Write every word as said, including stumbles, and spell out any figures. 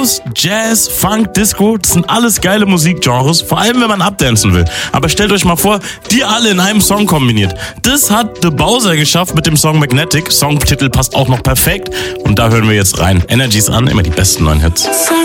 House, Jazz, Funk, Disco, das sind alles geile Musikgenres, vor allem wenn man abdancen will. Aber stellt euch mal vor, die alle in einem Song kombiniert. Das hat The Bowser geschafft mit dem Song Magnetic. Songtitel passt auch noch perfekt und da hören wir jetzt rein. Energies an, immer die besten neuen Hits.